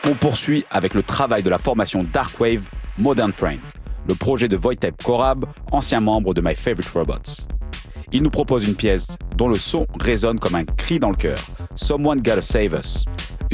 On poursuit avec le travail de la formation Darkwave Modern Frame, le projet de Wojtek Korab, ancien membre de My Favorite Robots. Il nous propose une pièce dont le son résonne comme un cri dans le cœur, Someone Gotta Save Us.